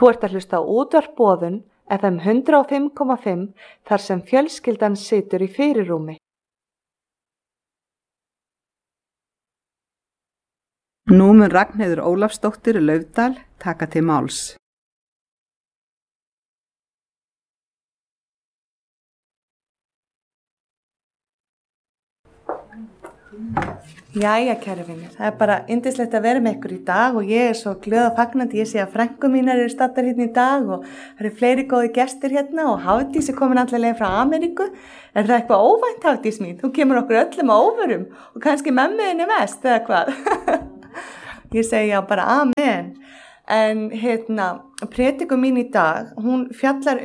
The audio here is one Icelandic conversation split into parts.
Þú ert að hlusta á útvarp Boðun FM 105,5 þar sem fjölskyldan situr í fyrirrúmi. Nú mun Ragnheiður Ólafsdóttir Laufdal taka til máls. Jæja, kæru vinir, það bara yndislegt að vera með ykkur í dag og ég svo glöð og fagnandi. Ég sé að frænkur mínar eru staddar hérna í dag og það eru fleiri góði gestir hérna og Hafdís er komin allavega frá Ameríku. Er það eitthvað óvænt, Hafdís mín? Þú kemur okkur öllum á óvörum og kannski mömmuðinni mest, eða hvað? Ég segi já bara amen. En prédikun mín í dag, hún fjallar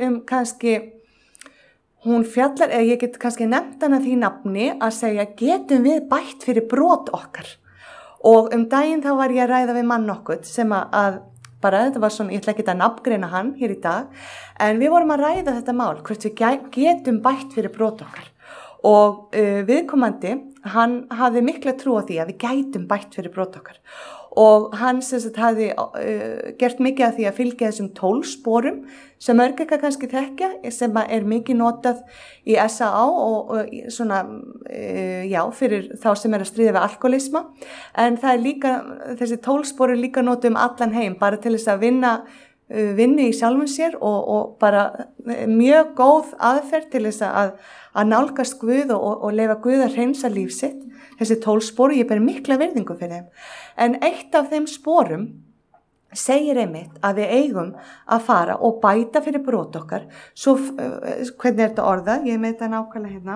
eða ég get kannski nefnt hana því nafni að segja, getum við bætt fyrir brot okkar? Og daginn þá var ég að ræða við mann okkur sem að bara, þetta var svona, ég ætla ekki að nafngreina hann hér í dag, en við vorum að ræða þetta mál, hvort við getum bætt fyrir brot okkar. Og viðkomandi, hann hafði mikla trú á því að við gætum bætt fyrir brot okkar. Og hann hafði gert mikið af því að fylgja þessum 12 sporum sem mörg eitthvað kannski þekkja, sem er mikið notað í SAA og svona, fyrir þá sem er að stríða við alkoholisma. En það líka, þessi 12 spor líka notað allan heim, bara til þess að vinna í sjálfum sér og bara mjög góð aðferð til þess að nálgast Guð og leyfa Guð að hreinsa líf sitt. Þessi 12 spor, ég ber mikla virðingu fyrir þeim. En eitt af þeim sporum segir einmitt að við eigum að fara og bæta fyrir brot okkar. Svo, hvernig er þetta orðað? Ég með þetta nákvæmlega hérna.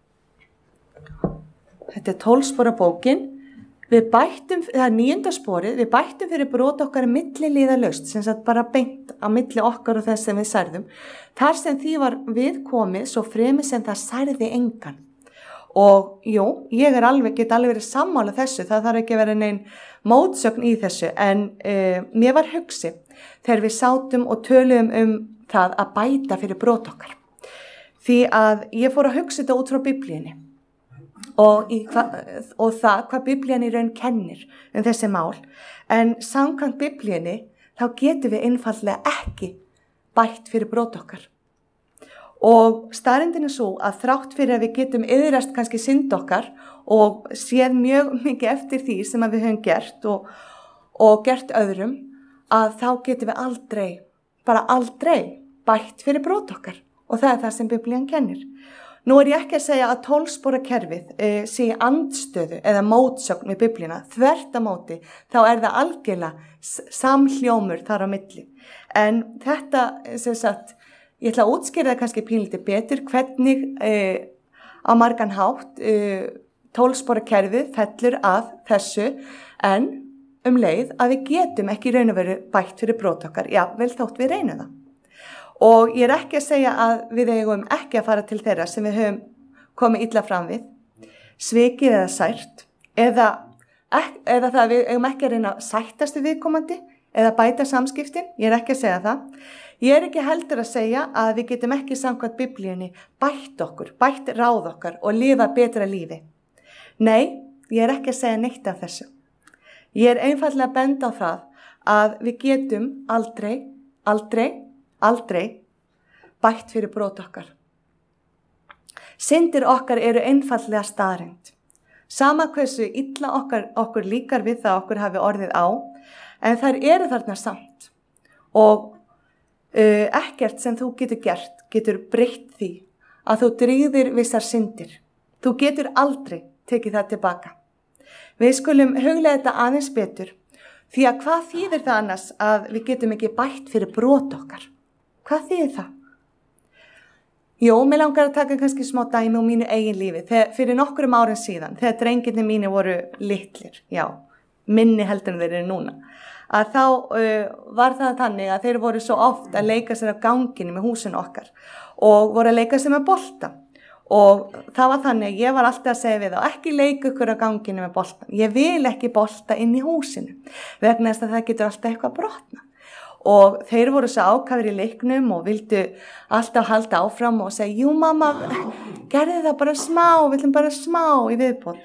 Þetta er 12 spora bókin. Það er 9. sporið, við bættum fyrir brot okkar milliliðalaust, sem sagt bara beint á milli okkar og þess sem við særðum. Þar sem því var viðkomið svo fremi sem það særði engan. Og jú, ég get alveg verið sammála þessu, það þarf ekki að vera nein mótsögn í þessu, en mér var hugsi þegar við sátum og töluðum það að bæta fyrir brot okkar. Því að ég fór að hugsa þetta út frá Biblíunni og það hvað Biblían í raun kennir þessi mál, en samkvæmt Biblíunni þá getum við einfaldlega ekki bætt fyrir brot okkar. Og staðreyndin er svo að þrátt fyrir að við getum iðrast kannski synd okkar og séð mjög mikið eftir því sem að við höfum gert og gert öðrum, að þá getum við aldrei bætt fyrir brot okkar. Og það er það sem Biblían kennir. Nú er ég ekki að segja að 12 spora kerfið sé í andstöðu eða mótsögn við Biblíuna. Þvert á móti, þá er það algjörlega samhljómur þar á milli. En þetta, sem sagt, ég ætla að útskýra það kannski pínlítið betur hvernig á margan hátt 12 spora kerfið fellur að þessu, en leið að við getum ekki raun og veru bætt fyrir brot okkar, vel þótt við reynum það. Og ég er ekki að segja að við eigum ekki að fara til þeirra sem við höfum komið illa fram við, svikið eða sært, eða það að við eigum ekki að reyna að sættast við viðkomandi eða bæta samskiptin, ég er ekki að segja það. Ég er ekki heldur að segja að við getum ekki samkvæmt Biblíunni bætt ráð okkar og lifa betra lífi. Nei, ég er ekki að segja neitt af þessu. Ég er einfaldlega að benda á það að við getum aldrei bætt fyrir brot okkar. Syndir okkar eru einfaldlega staðreynd. Sama hversu illa okkur líkar við það okkur hafi orðið á, en þær eru þarna samt. Og ekkert sem þú getur gert getur breytt því að þú drýgðir vissar syndir. Þú getur aldrei tekið það tilbaka. Við skulum huglega þetta aðeins betur, því að hvað þýðir það annars að við getum ekki bætt fyrir brot okkar? Hvað þýðir það? Jó, mig langar að taka kannski smá dæmi úr mínu eigin lífi. Fyrir nokkrum árum síðan, þegar drengirnir mínu voru litlir, minni heldur en þeir eru núna, að þá var það þannig að þeir voru svo oft að leika sér á ganginu með húsinu okkar og voru að leika sér með bolta. Og það var þannig að ég var alltaf að segja við þá, ekki leika ykkur á ganginu með boltan. Ég vil ekki bolta inn í húsinu, vegna þess að það getur alltaf eitthvað brotna. Og þeir voru svo ákafir í leiknum og vildu alltaf halda áfram og segja, jú mamma, gerði það bara smá, við viljum bara smá í viðbót.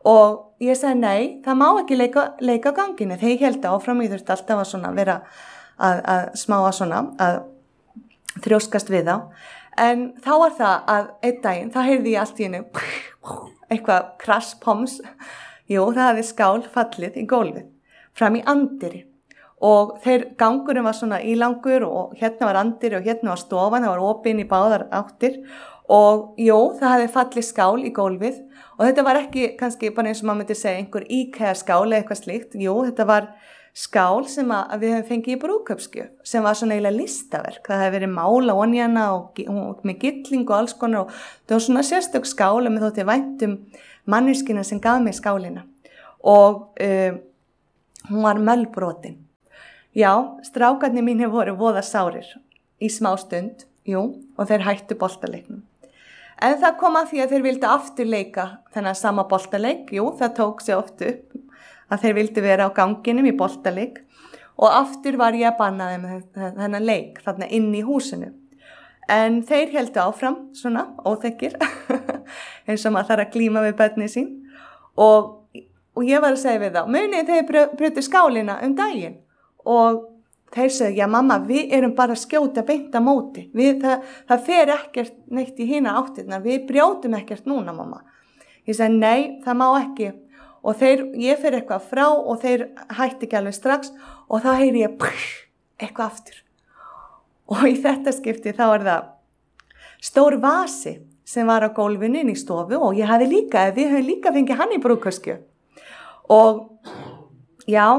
Og ég sagði nei, það má ekki leika á ganginu. Þeir héldu áfram, ég þurfti alltaf að vera að smáa svona, að þrjóskast við þá. En þá var það að einn daginn, þá heyrði ég allt í hennu eitthvað krass poms. Jú, það hafði skál fallið í gólfið fram í anddyri. Og gangurinn var svona ílangur og hérna var anddyri og hérna var stofan, það var opinn í báðar áttir og jú, það hafði fallið skál í gólfið og þetta var ekki kannski bara eins og maður myndi segja einhver IKEA skál eða eitthvað slíkt. Jú, þetta var skál sem við hefum fengið í brúðkaupsgjöf sem var svona eiginlega listaverk. Það hefði verið mála onjana og með gylling og alls konar og það var svona sérstök skál og mér þótti vænt manneskina sem gaf mér skálina og hún var mölbrotin. Já, strákarnir mínir voru voða sárir í smá stund, jú, og þeir hættu boltaleiknum. En það kom að því að þeir vildu aftur leika þennan sama boltaleik, jú, það tók sig oft upp að þeir vildu vera á ganginum í boltaleik og aftur var ég að banna þeim þennan leik þarna inn í húsinu. En þeir héldu áfram, svona, óþekkir, eins og maður þarf að glíma við börnin sín og ég var að segja við þá, munið þeir brutu skálina daginn. Og þeir segja, já mamma, við erum bara að skjóta beint á móti. Það fer ekkert neitt í hina áttirnar, við brjótum ekkert núna, mamma. Ég segi, nei, það má ekki. Og ég fer eitthvað frá og þeir hætti ekki alveg strax og þá heyri ég eitthvað aftur. Og í þetta skipti þá það stór vasi sem var á gólfinu inn í stofu og við höfum líka fengið hann í brúðkaupsgjöf. Og já,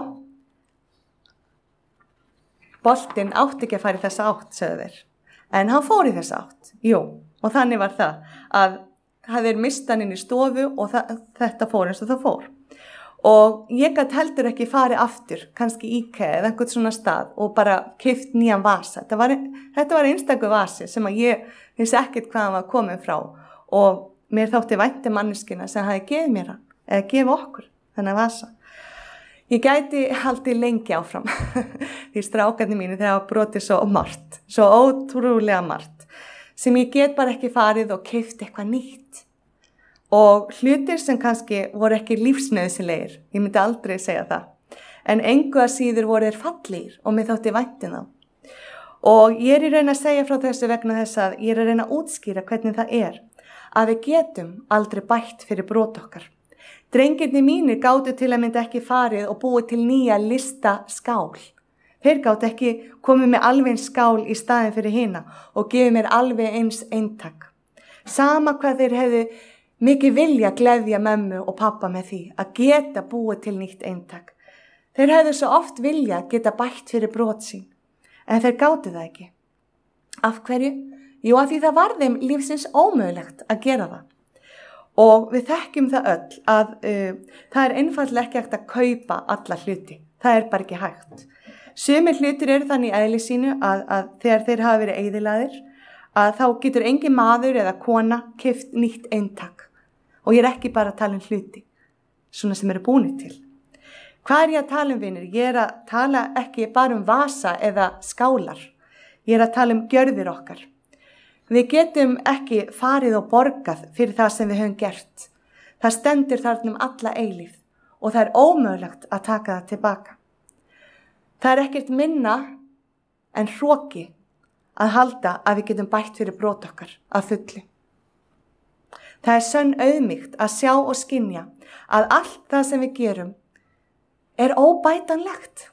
boltinn átti ekki að fara í þessa átt, sögðu þeir. En hann fór í þessa átt, jú. Og þannig var það að þeir mista hann inn í stofu og þetta fór eins og það fór. Og ég gat heldur ekki farið aftur, kannski IKEA eða einhvern svona stað og bara keypt nýjan vasa. Þetta var einstakur vasi sem að ég vissi ekkert hvað hann var komið frá og mér þótti vænt manneskina sem hafi gefið mér hann, eða gefið okkur þennan vasa. Ég gæti haldið lengi áfram því strákarnir mínir þeir hafa brotið svo margt, svo ótrúlega margt sem ég get bara ekki farið og keypt eitthvað nýtt og hlutir sem kannski voru ekki lífsnauðsynlegir, ég myndi aldrei segja það, en engu að síður voru þeir fallegir og mér þótti vænt þá. Og ég í raun að segja frá þessu vegna þess að ég að reyna að útskýra hvernig það að við getum aldrei bætt fyrir brot okkar. Drengirnir mínir gátu til að mynda ekki farið og búið til nýja listaskál. Þeir gátu ekki komið með alveg eins skál í staðin fyrir hina og gefið mér alveg eins eintak. Sama hvað þeir hefðu mikið vilja gleðja mömmu og pappa með því að geta búið til nýtt eintak. Þeir hefðu svo oft vilja geta bætt fyrir brot sín, en þeir gátu það ekki. Af hverju? Jú, af því það var þeim lífsins ómögulegt að gera það. Og við þekkjum það öll að það einfaldlega ekki hægt að kaupa alla hluti. Það bara ekki hægt. Sumir hlutir eru þannig í eðli sínu að þegar þeir hafa verið eyðilagðir að þá getur engin maður eða kona keypt nýtt eintak. Og ég ekki bara að tala hluti, svona sem eru búnir til. Hvað ég að tala vinir? Ég að tala ekki bara vasa eða skálar. Ég að tala gjörðir okkar. Við getum ekki farið og borgað fyrir það sem við höfum gert. Það stendur þarna alla eilífð og það ómögulegt að taka það tilbaka. Það ekkert minna en hroki að halda að við getum bætt fyrir brot okkar að fullu. Það sönn auðmýkt að sjá og skynja að allt það sem við gerum óbætanlegt.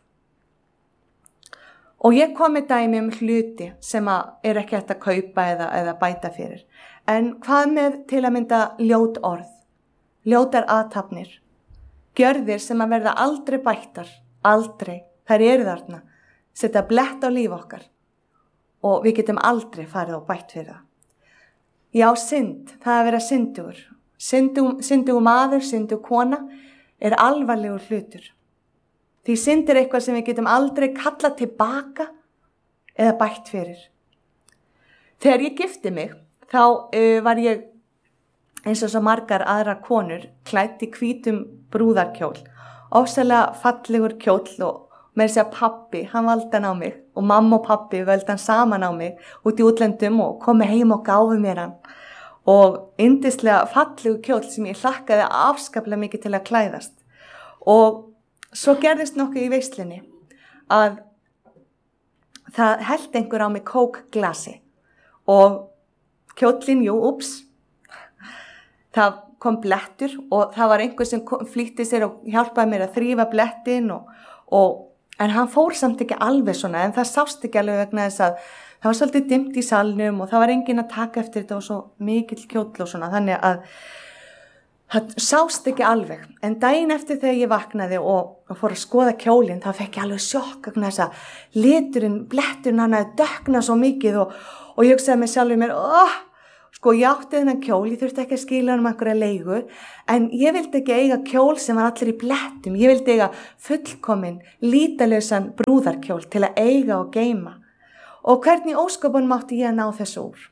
Og ég kom með dæmi hluti sem ekki hægt að kaupa eða bæta fyrir. En hvað með til að mynda ljót orð, ljótar athafnir, gjörðir sem verða aldrei bættar, aldrei, þær eru þarna, setja blett á líf okkar og við getum aldrei farið og bætt fyrir það. Já, synd, það að vera syndugur. Syndugur maður, syndugur kona alvarlegur hlutur. Því synd eitthvað sem við getum aldrei kallað tilbaka eða bætt fyrir. Þegar ég gifti mig, þá var ég eins og svo margar aðrar konur klædd í hvítum brúðarkjól. Ofsalega fallegur kjóll og með þess að pappi, hann valdi hann á mig og mamma og pappi völdi hann saman á mig út í útlöndum og komi heim og gáfu mér hann. Og yndislega fallegur kjóll sem ég hlakkaði afskaplega mikið til að klæðast. Og svo gerðist nokkuð í veislunni að það hellti einhver á mig kókglasi og kjóllinn, það kom blettur og það var einhver sem flýtti sér og hjálpaði mér að þrífa blettin en hann fór samt ekki alveg svona, en það sást ekki alveg vegna þess að það var svolítið dimmt í salnum og það var enginn að taka eftir þetta og svo mikill kjóll og svona, þannig að það sást ekki alveg. En daginn eftir þegar ég vaknaði og fór að skoða kjólinn, þá fekk ég alveg sjokk vegna þess að liturinn, bletturinn, hann hafði dökknað svo mikið og ég hugsaði með sjálfur mér, sko ég átti þennan kjól, ég þurfti ekki að skila hann einhverja leigu, en ég vildi ekki eiga kjól sem var allir í blettum, ég vildi eiga fullkominn, lítalausan brúðarkjól til að eiga og geyma. Og hvernig ósköpunum átti ég að ná þessu úr?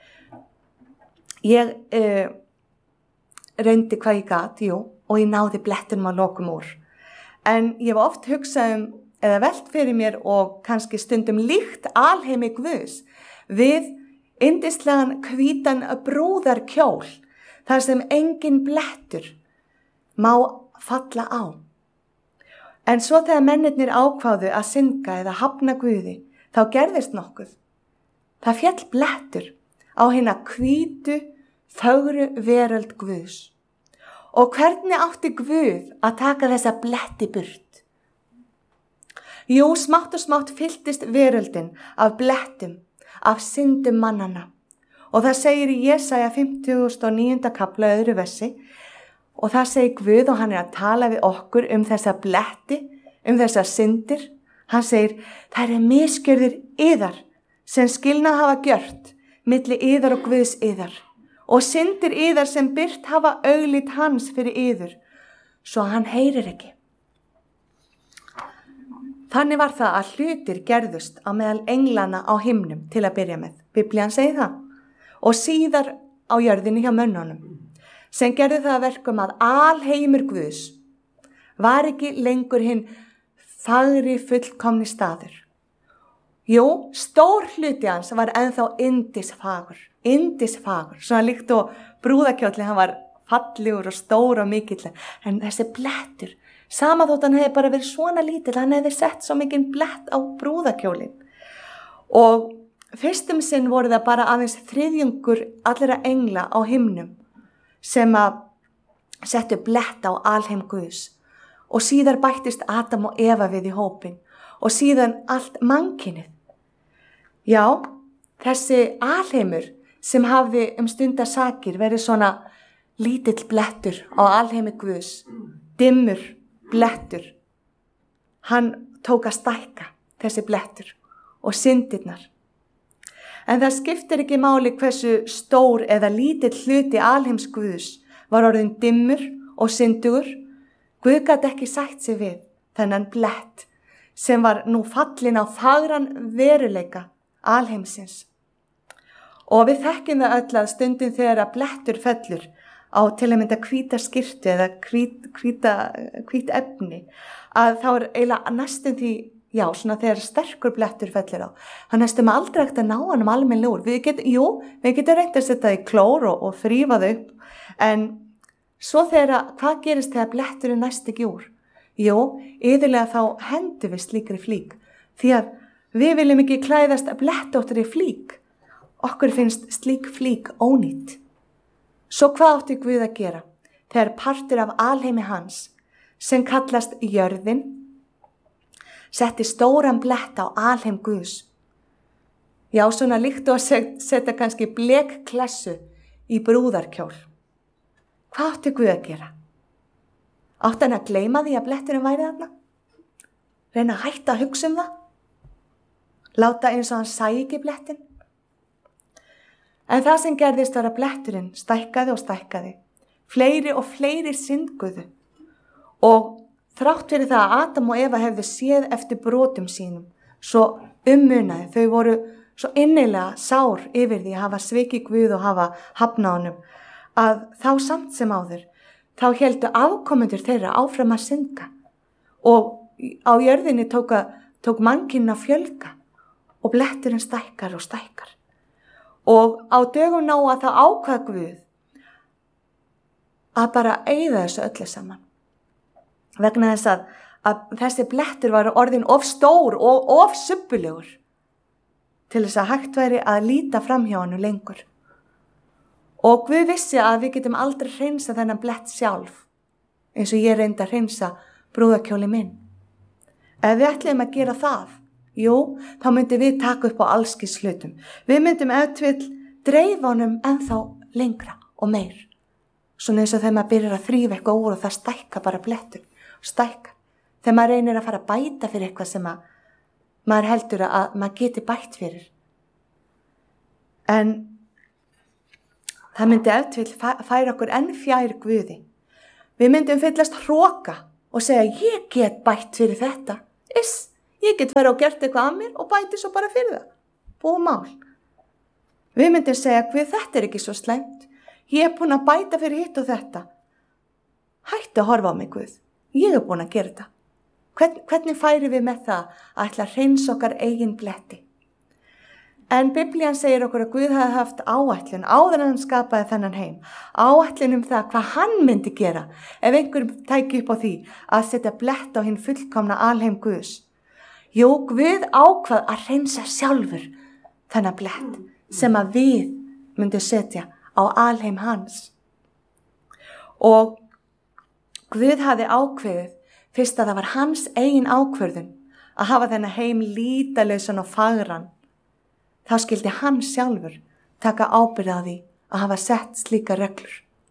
Ég reyndi hvað ég gat, og ég náði blettunum að lokum úr. En ég var oft hugsað eða velt fyrir mér og kannski stundum líkt alheimi Guðs við yndislegan hvítan brúðarkjól, þar sem engin blettur má falla á. En svo þegar mennirnir ákváðu að synga eða hafna Guði, þá gerðist nokkuð. Það féll blettur á hina hvítu, fögru veröld Guðs. Og hvernig átti Guð að taka þessa bletti burt? Jú, smátt og smátt fylltist veröldin af blettum, af syndum mannanna. Og það segir í Jesaja 59. kapla 2. versi, og það segir Guð og hann að tala við okkur þessa bletti, þessa syndir. Hann segir, það misgjörðir yðar sem skilnað hafa gjört milli yðar og Guðs yðar og syndir yðar sem byrt hafa auglít hans fyrir yður, svo hann heyrir ekki. Þannig var það að hlutir gerðust á meðal englana á himnum til að byrja með. Biblían segir það. Og síðar á jörðinni hjá mönnunum, sem gerði það að verkum að alheimur Guðs var ekki lengur hinn fagri fullkomni staður. Jú, stór hluti hans var ennþá yndisfagur, svona líkt og brúðakjólli, hann var fallegur og stór og mikill, en þessi blettur, sama þótt hann hefði bara verið svona lítill, hann hefði sett svo mikinn blett á brúðakjólin. Og fyrstum sinn voru það bara aðeins þriðjungur allra engla á himnum sem að settu blett á alheim Guðs. Og síðar bættist Adam og Eva við í hópin og síðan allt mannkynið. Já, þessi alheimur sem hafði stundasakir verið svona lítill blettur á alheimi Guðs, dimmur blettur. Hann tók að stækka þessi blettur og syndirnar. En það skiptir ekki máli hversu stór eða lítill hluti alheims Guðs var orðinn dimmur og syndugur. Guð gat ekki sætt sig við þennan blett sem var nú fallin á fagran veruleika alheimsins. Og við þekkjum það öll að stundum þegar að blettur fellur á til að mynda hvíta skyrtu eða hvít efni, að þá eiginlega næstum því, svona þegar sterkur blettur fellur á, hann næstum aldrei ekkert að ná hann almennilega úr. Við getum reynt að setja það í klór og þrífa þau upp, en svo hvað gerist þegar bletturinn næst ekki úr? Jú, iðulega þá hendum við slíkri flík, því að við viljum ekki klæðast blettóttri flík. Okkur finnst slík flík ónýtt. Svo hvað átti Guð að gera þegar partur af alheimi hans, sem kallast jörðin, setti stóran blett á alheim Guðs? Já, svona líkt og að setja kannski blekklessu í brúðarkjól. Hvað átti Guð að gera? Átti hann að gleyma því að bletturinn væri þarna? Reyna að hætta að hugsa það? Láta eins og hann sæi ekki blettin? En það sem gerðist var að bletturinn stækkaði og stækkaði. Fleiri og fleiri synguðu. Og þrátt fyrir það að Adam og Eva hefðu séð eftir brotum sínum, svo munaði, þau voru svo innilega sár yfir því að hafa svikið Guð og hafa hafnað honum, að þá samt sem áður, þá héldu afkomendur þeirra áfram að synga. Og á jörðinni tók mannkynið að fjölga og bletturinn stækkar og stækkar. Og á dögum ná að það ákvað Guð að bara eyða þessu öllu saman. Vegna þess að þessi blettur var orðinn of stór og of subbulegur til þess að hægt væri að líta fram hjá honum lengur. Og Guð vissi að við getum aldrei hreinsað þennan blett sjálf, eins og ég reyndi að hreinsa brúðakjóli minn. Ef við ætlum að gera það, þá myndum við taka upp á allskis hlutum. Við myndum eftir dreifa honum ennþá lengra og meir. Svona eins og þegar maður byrjar að þrífa eitthvað úr og það stækka bara blettur. Stækka. Þegar maður reynir að fara að bæta fyrir eitthvað sem maður heldur að maður geti bætt fyrir. En það myndi eftir færa okkur enn fjær Guði. Við myndum fyllast hroka og segja, ég get bætt fyrir þetta. Ég get farið og gert eitthvað að mér og bæti svo bara fyrir það. Búið mál. Við myndum segja, Guð, þetta ekki svo slæmt. Ég búin að bæta fyrir hitt og þetta. Hættu að horfa á mig, Guð. Ég búin að gera þetta. Hvernig færi við með það að ætla að hreinsa okkar eigin bletti? En Biblían segir okkur að Guð hafi haft áætlun áður en hann skapaði þennan heim. Áætlun það hvað hann myndi gera ef einhver tæki upp á því að setja blett á hinn fullkomna alheim Guðs. Guð ákvað að hreinsa sjálfur þennan blett sem að við myndum setja á alheim hans. Og Guð hafi ákveðið fyrst að það var hans eigin ákvörðun að hafa þennan heim lítalausan og fagran. Þá skildi hann sjálfur taka ábyrgð á því að hafa sett slíka reglur.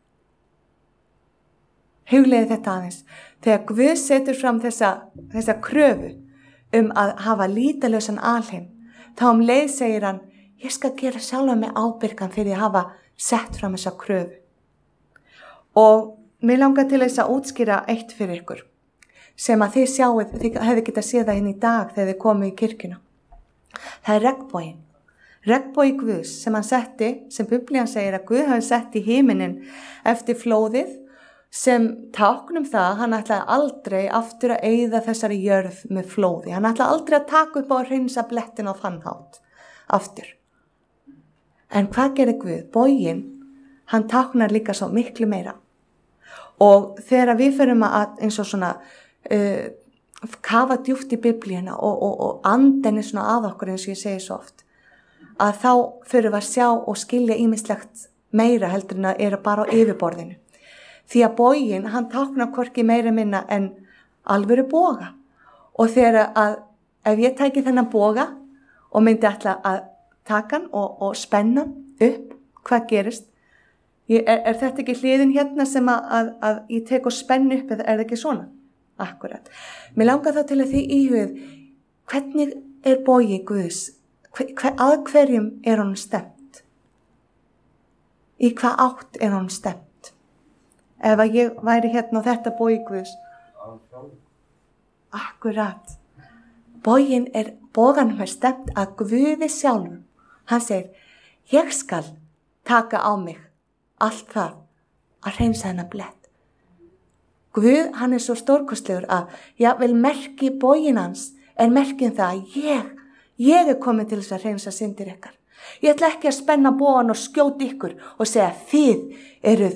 Hugleiði þetta aðeins. Þegar Guð setur fram þessa kröfu að hafa lítalausan alheim, þá leið segir hann, ég skal gera sjálfa mig ábyrgan fyrir að hafa sett fram þessa kröfu. Og mér langar til þess að útskýra eitt fyrir ykkur, sem að þið sjáuð, þið hefði getað séð það í dag þegar þið komið í kirkjuna. Það er regnboginn. Regnbogi Guðs sem hann setti, sem Biblían segir að Guð hafi sett í himinin eftir flóðið, sem táknum það, hann ætlaði aldrei aftur að eyða þessari jörð með flóði. Hann ætlaði aldrei að taka upp á að hreinsa blettin á þann hátt aftur. En hvað gerir Guð? Boginn, hann táknar líka svo miklu meira. Og þegar við förum að eins og svona kafa djúpt í Biblíuna og andinni svona að okkur eins og ég segi svo oft, að þá förum við að sjá og skilja ýmislegt meira heldur en að er bara á yfirborðinu. Því að boginn, hann táknar hvorki meira minna en alvöru boga. Og þegar ef ég tæki þennan boga og myndi ætla að taka hann og spenna upp, hvað gerist? Er þetta ekki hliðin hérna sem að ég tek og spenna upp, eða er það ekki svona? Akkurat. Mér langar þá til að þið íhugið, hvernig er bogi Guðs? Að hverjum er hann stemt? Í hvað átt er hann stemt? Ef að ég væri hérna og þetta bogi Guðs. Akkurat. Boganum er stemt að Guði sjálfum. Hann segir, ég skal taka á mig allt það að hreinsa hennar blett. Guð, hann er svo stórkostlegur að jafnvel merki boginn hans merkin það að ég er komin til þess að hreinsa syndir ykkar. Ég ætla ekki að spenna bogan og skjóta ykkur og segja þið eruð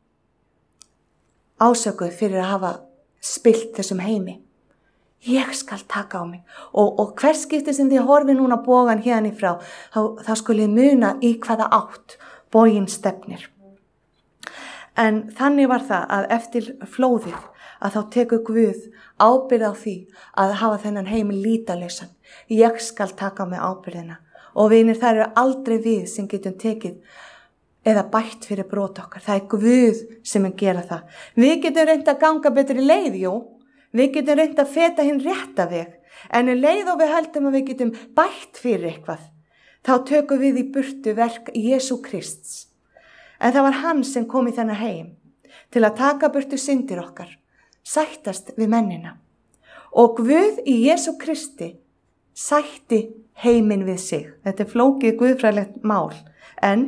ásökuð fyrir að hafa spillt þessum heimi. Ég skal taka á mig og hvers skipti sem þið horfi núna bogan hérna í frá, þá skulið muna í hvaða átt boginn stefnir. En þannig var það að eftir flóðið að þá tekur Guð ábyrgð á því að hafa þennan heim lítalausan. Ég skal taka á mig ábyrgðina og vinir, það eru aldrei við sem getum tekið eða bætt fyrir brot okkar. Það er Guð sem gera það. Við getum reynt að ganga betri leið, við getum reynt að feta hinn rétta veg, en leið og við heldum að við getum bætt fyrir eitthvað, þá tökum við í burtu verk Jesú Krists. En það var hann sem kom í þennan heim til að taka burtu syndir okkar, sættast við mennina. Og Guð í Jesú Kristi sætti heiminn við sig. Þetta er flókið guðfræðilegt mál, en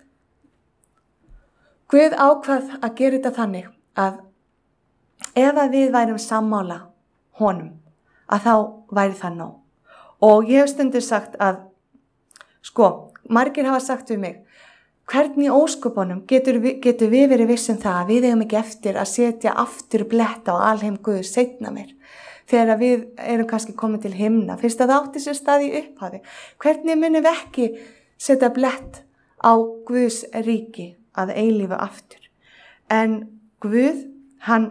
Guð ákvað að gera þetta þannig að ef að við værum sammála honum, að þá væri það nóg. Og ég hef stundur sagt að, margir hafa sagt við mig, hvernig í ósköpunum getur við verið vissum það að við eigum ekki eftir að setja aftur blett á alheim Guðs seinna meir. þegar við erum kannski komin til himna, fyrst að það átti sér stað í upphafi. Hvernig munum við ekki setja blett á Guðs ríki að eilífu aftur? En Guð, hann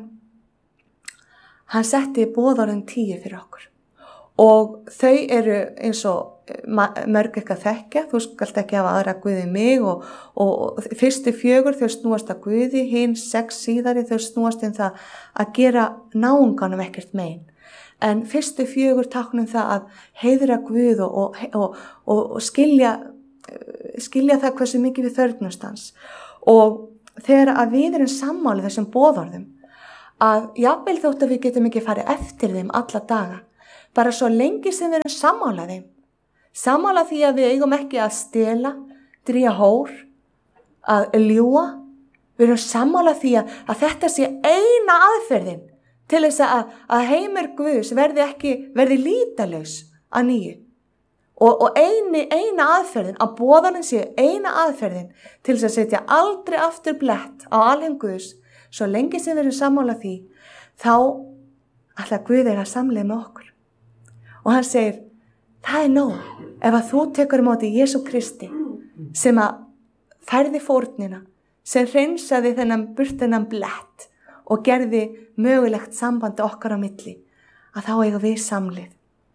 setti boðorðin 10 fyrir okkur og þau eru eins og mörg eitthvað þekkja. Þú skalt ekki hafa aðra guði mig og fyrstu 4 þau snúast að Guði, hinn 6 síðari þau snúast það að gera náunganum ekkert mein. En fyrstu 4 táknum það að heiðra Guð og skilja það hversu mikið við þörfnumst hans. Og þegar að við erum sammála þessum boðorðum, að jafnvel þótt að við getum ekki farið eftir þeim alla daga, bara svo lengi sem við erum sammála þeim. Sammála því að við eigum ekki að stela, drífa hór, að ljúga. Við erum sammála því að þetta sé eina aðferðin til þess að heimur Guðs verði lítalaus að nýju. Og eina aðferðin, að boðorðin sé eina aðferðin til þess að setja aldrei aftur blett á alheim Guðs, svo lengi sem við erum sammála því, þá ætla Guð að samleið með okkur. Og hann segir, það nóg ef að þú tekur móti Jesú Kristi sem að færði fórnina, sem hreinsaði þennan blett og gerði mögulegt sambandi okkar á milli, að þá eigum við samleið.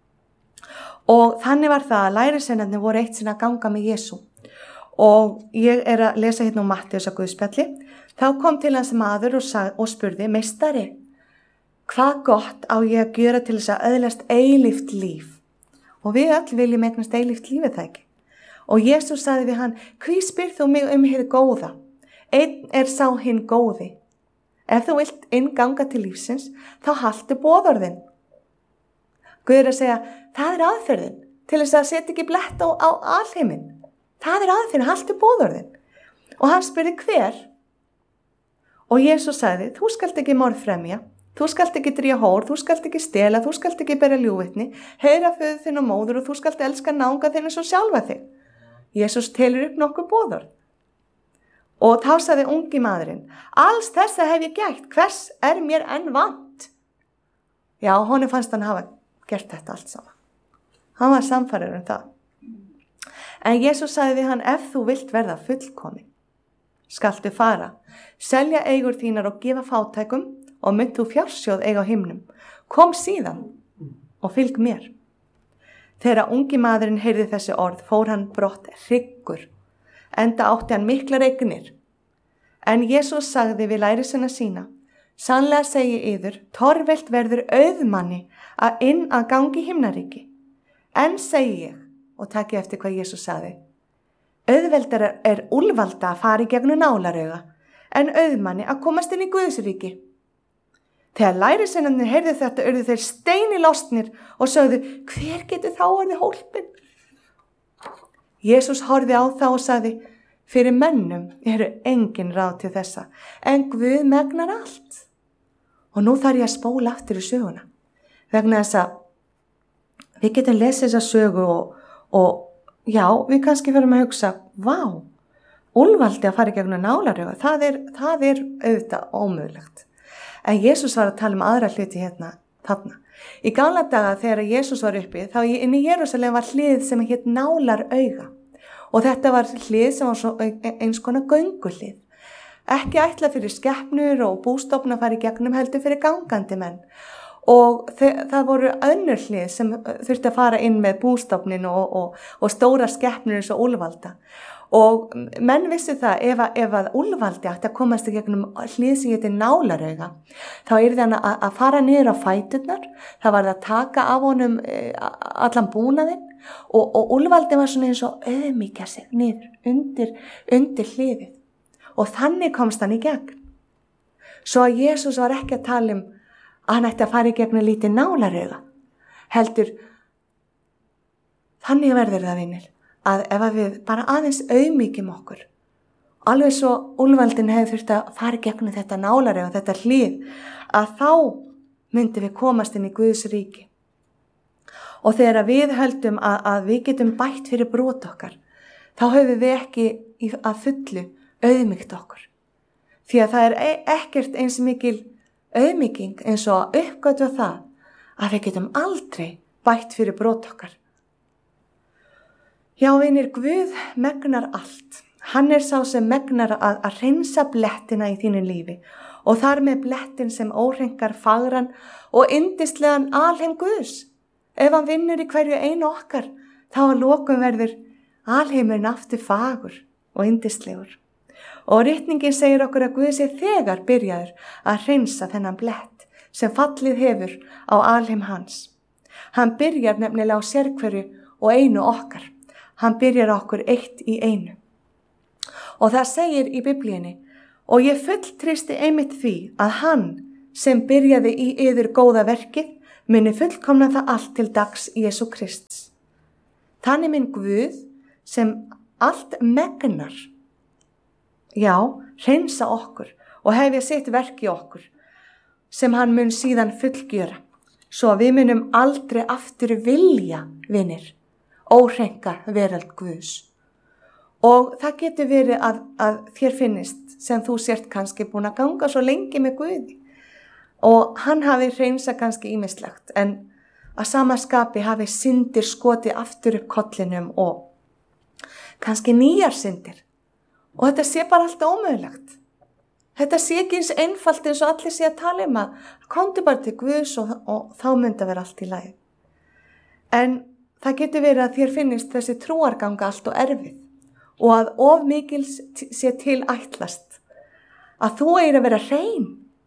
Og þannig var það að lærisveinarnir voru eitt sinn að ganga með Jesú. Og ég að lesa hérna úr Matteusar Guðspjalli. Þá kom til hans maður og spurði, meistari, hvað gott á ég að gera til þess að öðlast eilíft líf? Og við öll viljum eignast eilíft lífið það ekki. Og Jesús sagði við hann, hví spyrð þú mig hið góða? Einn sá hinn góði. Ef þú vilt innganga til lífsins, þá haltu boðorðin. Guð að segja, það aðferðin til þess að setja ekki blett á alheiminn. Það aðferðin, haltu boðorðin. Og hann spurði hver? Og Jesús sagði, þú skalt ekki morðfremja, þú skalt ekki drífa hór, þú skalt ekki stela, þú skalt ekki bera ljúgvitni, heiðra föður þinn og móður og þú skalt elska náunga þinn eins og sjálfa þig. Jesús telur upp nokkuð boðorð. Og þá sagði ungi maðurinn, alls þessa hef ég gert, hvers mér enn vant? Já, honum fannst hann hafa gert þetta allt saman. Hann var sannfærður það. En Jesús sagði við hann, ef þú vilt verða fullkomin, skaltu fara, selja eigur þínar og gefa fátækum og mynd þú fjársjóð eiga á himnum. Kom síðan og fylg mér. Þegar ungi maðurinn heyrði þessi orð, fór hann brott hryggur, enda átti hann miklar eignir. En Jesús sagði við lærisveina sína, sannlega segi yður, torvelt verður auðmanni að gangi himnaríki. En segi ég, og takið eftir hvað Jesús sagði, auðveldar úlvalda að fara í gegnum nálarauga, en auðmanni að komast inn í Guðsríki. Þegar lærisveinarnir heyrðu þetta, urðu þeir steini lostnir og sögðu, hver getur þá orðið hólpinn? Jesús horfði á þá og sagði, fyrir mönnum eru engin ráð til þessa, en Guð megnar allt. Og nú þarf ég að spóla aftur í söguna, vegna þess að við getum lesið þessa sögu og já, við kannski fyrir að hugsa, vá, úlvaldi að fara í gegnum nálarauga, það er auðvitað ómögulegt. En Jesús var að tala aðra hluti hérna, þarna. Í gamla daga þegar Jesús var uppi, þá inn í Jerúsalem var hlið sem hét nálarauga. Og þetta var hlið sem var svo eins konar gönguhlið. Ekki ætla fyrir skepnur og bústofn að fara í gegnum, heldur fyrir gangandi menn. Og það voru önnur hlið sem þurfti að fara inn með bústofnin og stóra skepnur eins og úlvalda. Og menn vissu það, ef að úlvaldi ætti að komast í gegnum hlið sem heitir nálarauga, þá yrði hann að fara niður á fæturnar, það var að taka af honum allan búnaðinn og úlvaldi var svona eins og auðmýkja sig niður undir hliðið. Og þannig komst hann í gegn. Svo að Jesús var ekki að tala að hann ætti að fara í gegnum lítið nálarauga. Heldur, þannig verður það, vinir, að ef við bara aðeins auðmýkjum okkur, alveg svo úlvaldin hefði þurft að fara í gegnum þetta nálarauga, þetta hlið, að þá myndi við komast inn í Guðs ríki. Og þegar við höldum að við getum bætt fyrir brot okkar, þá höfum við ekki að fullu auðmýkt okkur. Því að það er ekkert eins mikil auðmýking eins og að uppgötva það að við getum aldrei bætt fyrir brot okkar. Já, vinir, Guð megnar allt. Hann sá sem megnar að hreinsa blettina í þínu lífi og þar með blettin sem óhreinkar fagran og yndislegan alheim Guðs. Ef hann vinnur í hverju einu okkar, þá að lokum verður alheimurinn aftur fagur og yndislegur. Og ritningin segir okkur að Guð sé þegar byrjaður að hreinsa þennan blett sem fallið hefur á alheim hans. Hann byrjar nefnilega á sérhverju og einu okkar. Hann byrjar okkur eitt í einu. Og það segir í Biblíunni, og ég fulltreysti einmitt því að hann sem byrjaði í yður góða verkið muni fullkomna það allt til dags Jesú Krists. Þannig minn Guð sem allt megnar, já, hreinsa okkur og hefja sitt verk í okkur sem hann mun síðan fullgjöra, svo að við munum aldrei aftur vilja, vinir, óhreinka veröld Guðs. Og það getur verið að þér finnist sem þú sért kannski búin að ganga svo lengi með Guði og hann hafi hreinsa kannski ýmislegt, en að sama skapi hafi syndir skotið aftur upp kollinum og kannski nýjar syndir. Og þetta sé bara alltaf ómögulegt. Þetta sé ekki eins einfalt eins og allir sé að tala að komdu bara til Guðs og þá myndi að vera allt í lagi. En það getur verið að þér finnist þessi trúarganga allt og erfið og að of mikils sé til ætlast. Að þú að vera hrein.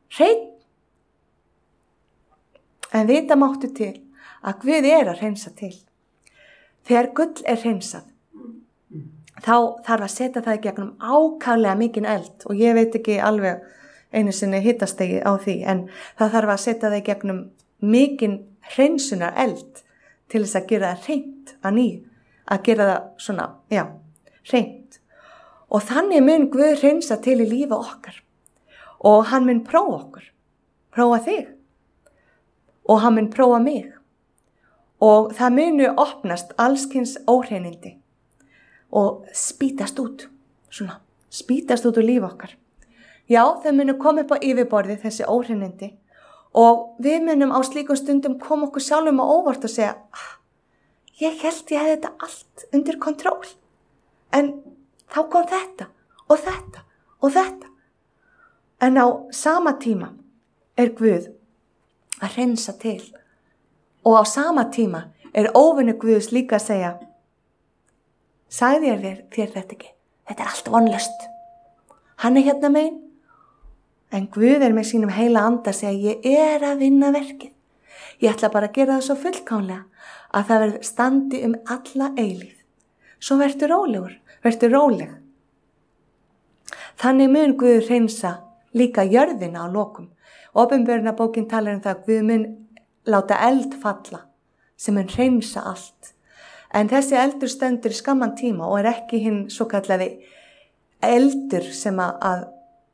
En vita máttu til að Guð að hreinsa til. Þegar gull hreinsað, þá þarf að setja það í gegnum ákaflega mikinn eld og ég veit ekki alveg einu sinni hitastigi á því, en það þarf að setja það í gegnum mikinn hreinsunar eld til þess að gera það hreint að nýju, að gera það svona, já, hreint. Og þannig mun Guð hreinsa til í lífi okkar og hann mun prófa okkur, prófa þig og hann mun prófa mig og það munu opnast allskins óhreinindi og spýtast út úr lífi okkar. Já, þau munu koma upp á yfirborði þessi óhreinindi og við munum á slíkum stundum koma okkur sjálfum á óvart og segja, ég held ég hefði þetta allt undir kontról, en þá kom þetta og þetta og þetta. En á sama tíma Guð að hreinsa til og á sama tíma óvinur Guðs líka að segja, sagði þér þetta ekki, þetta allt vonlaust. Hann hérna megin, en Guð með sínum heila anda að segja, ég að vinna verkið. Ég ætla bara að gera það svo fullkomlega að það verður standi alla eilíð. Svo verður róleg. Þannig mun Guð hreinsa líka jörðina á lokum. Opinberunarbókin talar það að Guð mun láta eld falla sem mun hreinsa allt. En þessi eldur stendur í skamman tíma og ekki hinn svo kallaði eldur sem að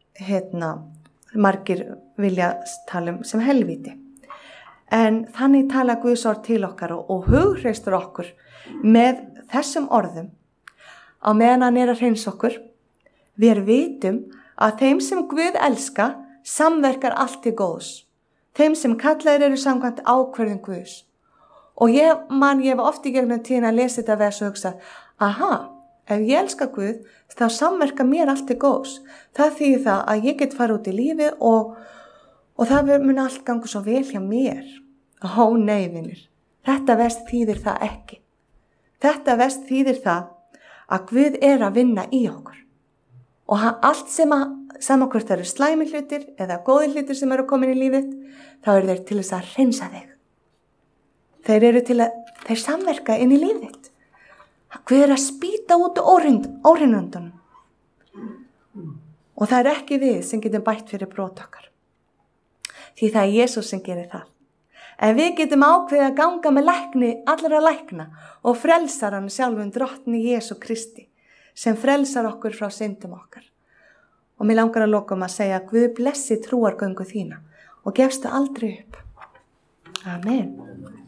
margir vilja tala sem helvíti. En þannig tala Guðs orð til okkar og hugreistur okkur með þessum orðum á meðan hann að hreinsa okkur. Við vitum að þeim sem Guð elska samverkar allt til góðs. Þeim sem kallaðir eru samkvæmt ákvörðun Guðs. Og ég hef oft í gegnum tíðina að lesa þetta vers og hugsa, ef ég elska Guð, þá samverka mér allt til góðs. Það þýðir það að ég get fara út í lífi og það mun allt ganga svo vel hjá mér. Nei, vinir, þetta vers þýðir það ekki. Þetta vers þýðir það að Guð að vinna í okkur. Og allt sama hvort það eru slæmi hlutir eða góði hlutir sem eru komin í lífið, þá eru þeir til þess að hreinsa þig. Þeir samverka inn í lífið. Guð að spýta út óhreinundunum. Og það ekki við sem getum bætt fyrir brot okkar. Því það Jesús sem gerir það. En við getum ákveðið að ganga með lækni allra lækna og frelsar hann sjálfum drottni Jesú Kristi sem frelsar okkur frá syndum okkar. Og mér langar að lokum að segja að Guð blessi trúargöngu þína og gefstu aldrei upp. Amen.